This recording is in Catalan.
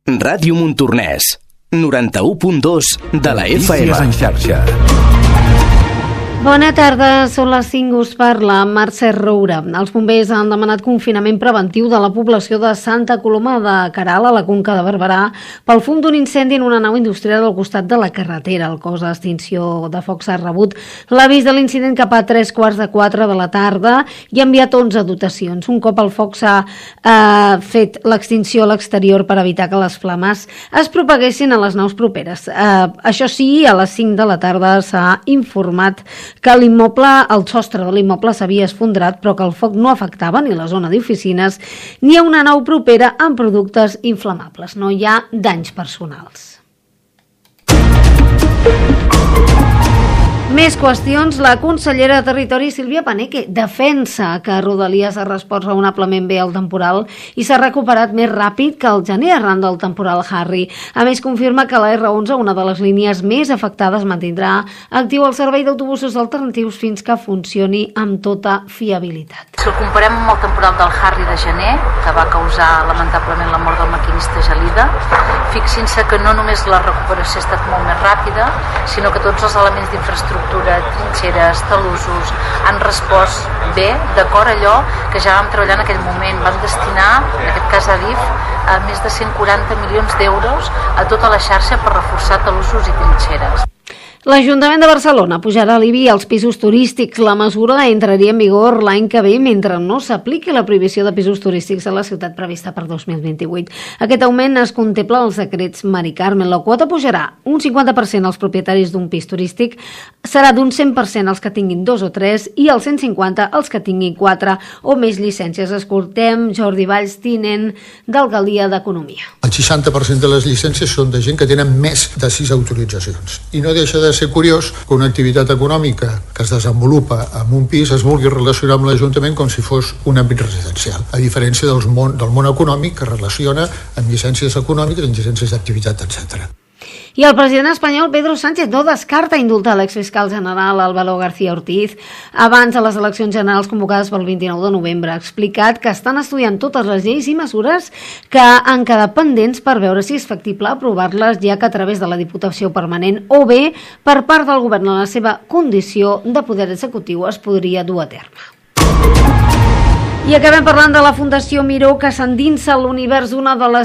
Ràdio Montornès, 91.2 de la FM. Notícies en xarxa. Bona tarda, són les 5, us parla Mercè Roura. Els bombers han demanat confinament preventiu de la població de Santa Coloma de Queralt, a la Conca de Barberà, pel fum d'un incendi en una nau industrial al costat de la carretera. El cos d'extinció de focs ha rebut l'avís de l'incident cap a 3:15 de la tarda i ha enviat 11 dotacions. Un cop el foc s'ha fet l'extinció a l'exterior per evitar que les flames es propaguessin a les naus properes. Això sí, a les 5 de la tarda s'ha informat que el sostre de l'immoble s'havia esfondrat, però que el foc no afectava ni la zona d'oficines ni a una nau propera amb productes inflamables. No hi ha danys personals. Més qüestions. La consellera de Territori, Sílvia Paneque, defensa que Rodalies ha respost raonablement bé al temporal i s'ha recuperat més ràpid que el gener arran del temporal Harry. A més, confirma que la R11, una de les línies més afectades, mantindrà actiu el servei d'autobusos alternatius fins que funcioni amb tota fiabilitat. Si el comparem amb el temporal del Harry de gener, que va causar lamentablement la mort del maquinista Gelida, fixin-se que no només la recuperació ha estat molt més ràpida, sinó que tots els elements d'infraestructura, trinxeres, talussos, han respost bé, d'acord a allò que ja vam treballar en aquell moment. Vam destinar, en aquest cas a DIF, més de 140 milions d'euros a tota la xarxa per reforçar talussos i trinxeres. L'Ajuntament de Barcelona pujarà l'IBI als pisos turístics. La mesura entraria en vigor l'any que ve mentre no s'apliqui la prohibició de pisos turístics a la ciutat prevista per 2028. Aquest augment es contempla als decrets Mari Carmen. La quota pujarà un 50% als propietaris d'un pis turístic, serà d'un 100% als que tinguin 2 o 3 i el 150 als que tinguin 4 o més llicències. Escoltem Jordi Valls, tinent d'Alcaldia d'Economia. El 60% de les llicències són de gent que tenen més de 6 autoritzacions. I no deixa de ser curiós que una activitat econòmica que es desenvolupa en un pis es vulgui relacionar amb l'Ajuntament com si fos un àmbit residencial, a diferència del món econòmic que es relaciona amb llicències econòmiques, amb llicències d'activitat, etc. I el president espanyol Pedro Sánchez no descarta indultar l'exfiscal general Álvaro García Ortiz abans de les eleccions generals convocades pel 29 de novembre. Ha explicat que estan estudiant totes les lleis i mesures que han quedat pendents per veure si és factible aprovar-les, ja que a través de la Diputació Permanent o bé per part del govern en la seva condició de poder executiu es podria dur a terme. I acabem parlant de la Fundació Miró, que s'endinsa a l'univers d'una de les